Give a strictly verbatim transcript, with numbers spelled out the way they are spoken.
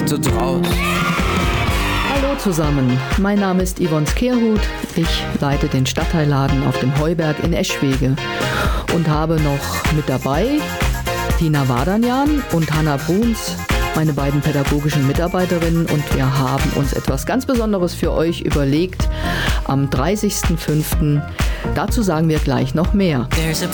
draus. Hallo zusammen, mein Name ist Yvonne Skeerhut. Ich leite den Stadtteilladen auf dem Heuberg in Eschwege und habe noch mit dabei Tina Wadanjan und Hanna Bruns, meine beiden pädagogischen Mitarbeiterinnen, und wir haben uns etwas ganz Besonderes für euch überlegt am dreißigsten fünften Dazu sagen wir gleich noch mehr.